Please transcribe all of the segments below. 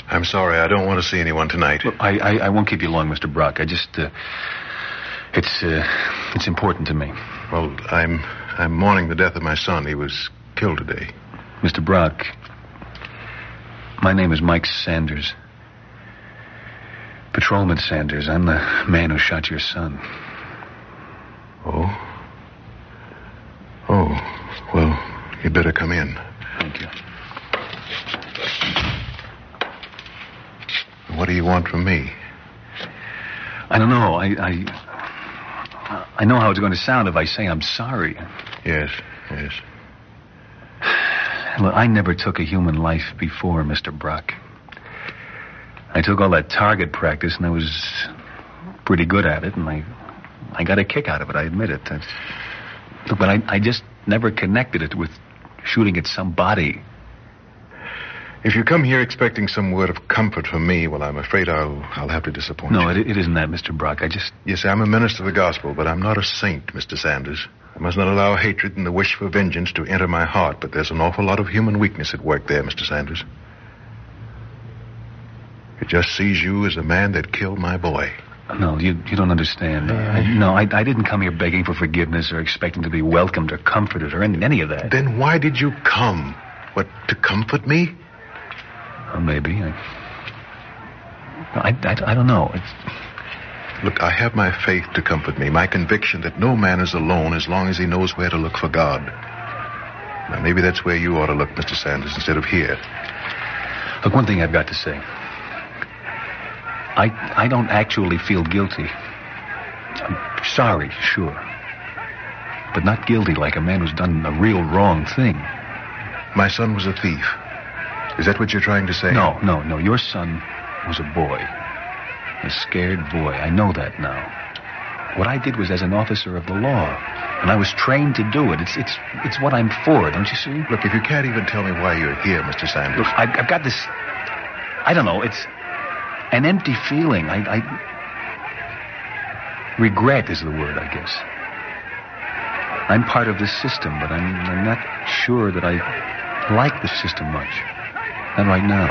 I'm sorry. I don't want to see anyone tonight. Look, I won't keep you long, Mr. Brock. I just... It's important to me. Well, I'm mourning the death of my son. He was killed today. Mr. Brock, my name is Mike Sanders. Patrolman Sanders. I'm the man who shot your son. Oh? Oh, well, you better come in. Thank you. What do you want from me? I don't know. I know how it's going to sound if I say I'm sorry. Yes. Look, I never took a human life before, Mr. Brock. I took all that target practice, and I was pretty good at it, and I got a kick out of it, I admit it. Look, but I just never connected it with shooting at somebody. If you come here expecting some word of comfort from me, well, I'm afraid I'll have to disappoint you. No, it isn't that, Mr. Brock. Yes, I'm a minister of the gospel, but I'm not a saint, Mr. Sanders. I must not allow hatred and the wish for vengeance to enter my heart, but there's an awful lot of human weakness at work there, Mr. Sanders. It just sees you as the man that killed my boy. No, you don't understand. I didn't come here begging for forgiveness or expecting to be welcomed or comforted or any of that. Then why did you come? What, to comfort me? Well, maybe. I don't know. Look, I have my faith to comfort me, my conviction that no man is alone as long as he knows where to look for God. Now, maybe that's where you ought to look, Mr. Sanders, instead of here. Look, one thing I've got to say. I don't actually feel guilty. I'm sorry, sure. But not guilty like a man who's done a real wrong thing. My son was a thief. Is that what you're trying to say? No. Your son was a boy. A scared boy. I know that now. What I did was as an officer of the law. And I was trained to do it. It's what I'm for, don't you see? Look, if you can't even tell me why you're here, Mr. Sanders. Look, I've got this... I don't know, it's an empty feeling. Regret is the word, I guess. I'm part of this system, but I'm not sure that I like the system much. Not right now.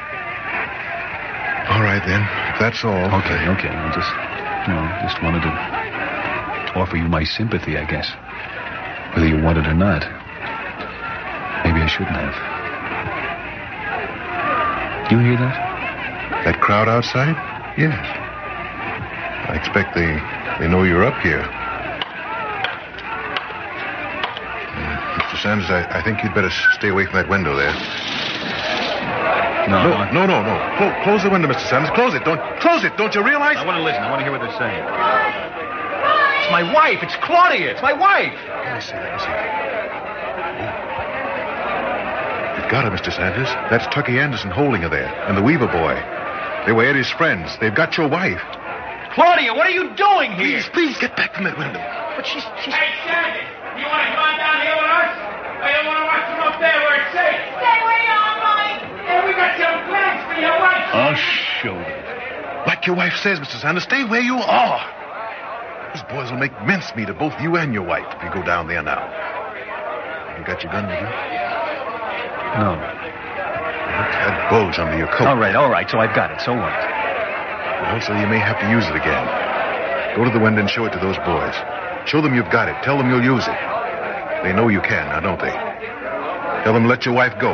All right, then. If that's all. Okay. I just wanted to offer you my sympathy, I guess. Whether you want it or not. Maybe I shouldn't have. You hear that? That crowd outside? Yes. I expect they know you're up here. Mr. Sanders, I think you'd better stay away from that window there. No. Close the window, Mr. Sanders. Close it. Don't you realize? I want to listen. I want to hear what they're saying. It's my wife. It's Claudia. It's my wife. Let me see. You've got her, Mr. Sanders. That's Tucky Anderson holding her there. And the Weaver boy. They were Eddie's friends. They've got your wife. Claudia, what are you doing here? Please, get back from that window. But she's... Hey, Sanders, you want to come on down here with us? Or you want to watch them up there where it's safe? Stay where you are, Mike. Hey, we got some plans for your wife. I'll show you. Like your wife says, Mr. Sanders, stay where you are. These boys will make mincemeat of both you and your wife if you go down there now. You got your gun with you? No. Look, that bulge under your coat. All right. So I've got it. So what? Well, so you may have to use it again. Go to the window and show it to those boys. Show them you've got it. Tell them you'll use it. They know you can, now don't they? Tell them let your wife go.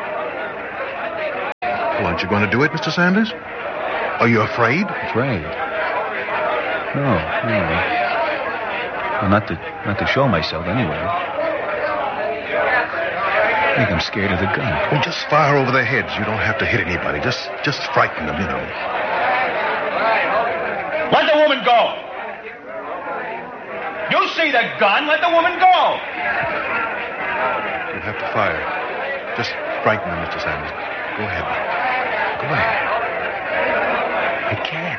Well, aren't you going to do it, Mr. Sanders? Are you afraid? Afraid? No. Well, not to show myself anyway. I think I'm scared of the gun. Well, just fire over their heads. You don't have to hit anybody. Just frighten them, you know. Let the woman go. You see the gun. Let the woman go. You'll have to fire. Just frighten them, Mr. Sanders. Go ahead. I can't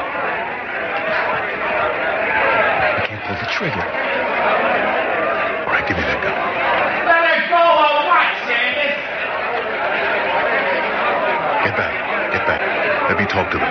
pull the trigger. All right, give me that gun. Let her go or what, Sanders? Get back. Let me talk to them.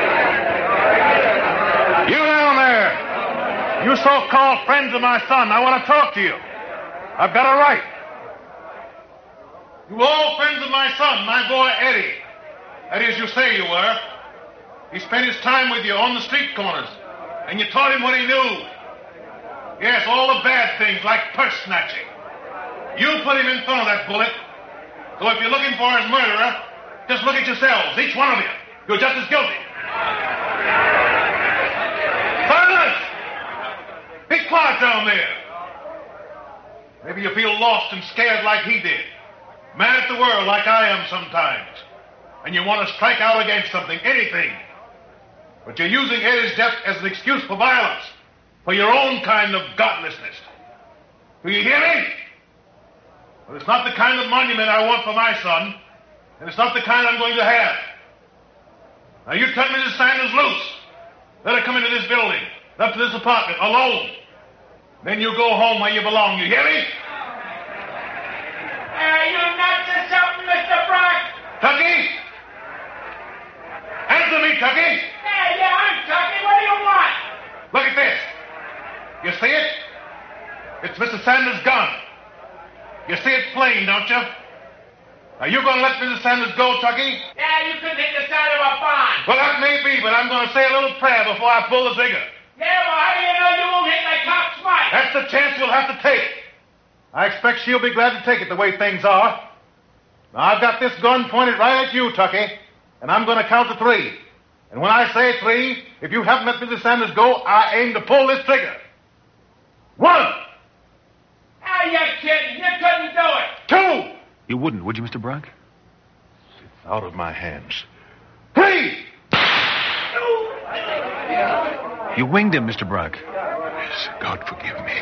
You down there. You so-called friends of my son. I want to talk to you. I've got a right. You all friends of my son, my boy Eddie. That is, you say you were. He spent his time with you on the street corners, and you taught him what he knew. Yes, all the bad things, like purse snatching. You put him in front of that bullet, so if you're looking for his murderer, just look at yourselves, each one of you. You're just as guilty. Silence! Be quiet down there. Maybe you feel lost and scared like he did. Mad at the world like I am sometimes. And you want to strike out against something, anything. But you're using Eddie's death as an excuse for violence, for your own kind of godlessness. Do you hear me? Well, it's not the kind of monument I want for my son, and it's not the kind I'm going to have. Now, you turn Mrs. Sanders loose. Let her come into this building, up to this apartment, alone. Then you go home where you belong. You hear me? You nuts or something, Mr. Brock? Tucky? Answer me, Tucky. Yeah, I'm Tucky. What do you want? Look at this. You see it? It's Mr. Sanders' gun. You see it plain, don't you? Are you going to let Mrs. Sanders go, Tucky? Yeah, you could hit the side of a barn. Well, that may be, but I'm going to say a little prayer before I pull the trigger. Yeah, well, how do you know you won't hit the cop's mic? That's the chance you'll have to take. I expect she'll be glad to take it the way things are. Now, I've got this gun pointed right at you, Tucky, and I'm going to count to 3. And when I say 3, if you haven't let Mrs. Sanders go, I aim to pull this trigger. 1. Are you kidding? You couldn't do it. 2. You wouldn't, would you, Mr. Brock? It's out of my hands. 3. You winged him, Mr. Brock. Yes, God forgive me.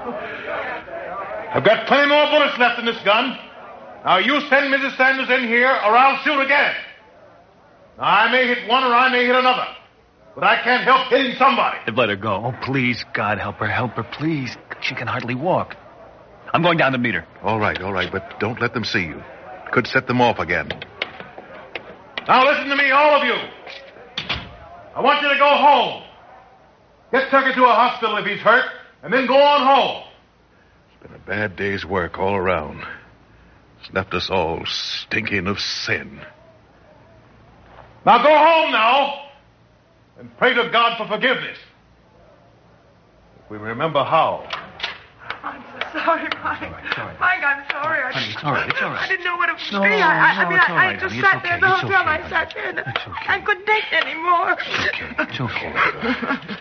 I've got plenty more bullets left in this gun. Now, you send Mrs. Sanders in here, or I'll shoot again. Now, I may hit one or I may hit another. But I can't help hitting somebody. Let her go. Oh, please, God, help her, please. She can hardly walk. I'm going down to meet her. All right, but don't let them see you. Could set them off again. Now, listen to me, all of you. I want you to go home. Get Tucker to a hospital if he's hurt, and then go on home. It's been a bad day's work all around. It's left us all stinking of sin. Now, go home now, and pray to God for forgiveness. If we remember how. I'm so sorry, Mike. It's all right. Mike, I'm sorry. Honey, it's all right. It's all right. I didn't know what it was No, be. no, I it's all just right, sat honey. there It's the whole okay, time. honey. I sat there and It's okay. I couldn't take it anymore. It's okay.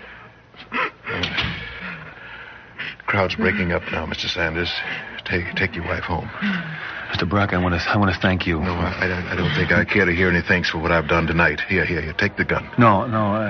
The crowd's breaking up now, Mr. Sanders. Take your wife home. Mr. Brock, I want to thank you. No, I don't think I care to hear any thanks for what I've done tonight. Here, take the gun. No,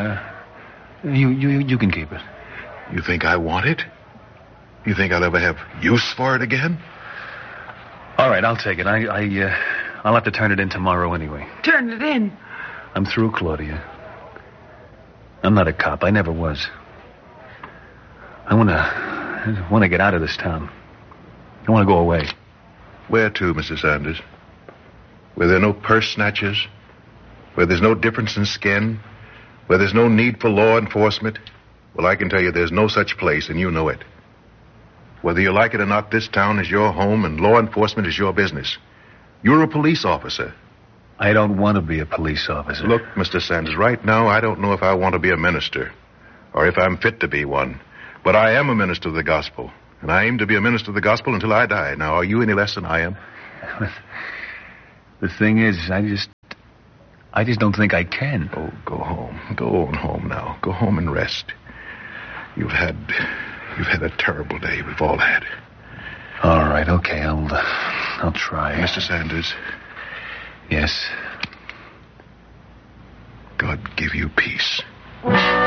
you can keep it. You think I want it? You think I'll ever have use for it again? All right, I'll take it. I'll have to turn it in tomorrow anyway. Turn it in. I'm through, Claudia. I'm not a cop. I never was. I want to get out of this town. I want to go away. Where to, Mr. Sanders? Where there are no purse snatchers? Where there's no difference in skin? Where there's no need for law enforcement? Well, I can tell you there's no such place, and you know it. Whether you like it or not, this town is your home, and law enforcement is your business. You're a police officer. I don't want to be a police officer. Look, Mr. Sanders, right now I don't know if I want to be a minister, or if I'm fit to be one. But I am a minister of the gospel, and I aim to be a minister of the gospel until I die. Now, are you any less than I am? The thing is, I just don't think I can. Oh, go home. Go on home now. Go home and rest. You've had a terrible day. We've all had. All right, okay, I'll try. Mr. Sanders. Yes. God give you peace.